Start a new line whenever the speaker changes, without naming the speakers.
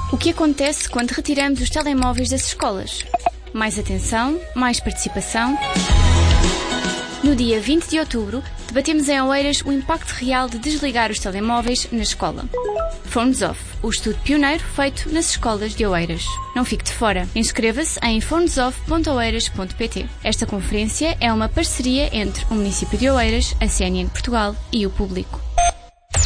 O que acontece quando retiramos os telemóveis das escolas? Mais atenção, mais participação. No dia 20 de outubro, debatemos em Oeiras o impacto real de desligar os telemóveis na escola. Phones Off, o estudo pioneiro feito nas escolas de Oeiras. Não fique de fora. Inscreva-se em phonesoff.oeiras.pt. Esta conferência é uma parceria entre o município de Oeiras, a CNN Portugal e o público.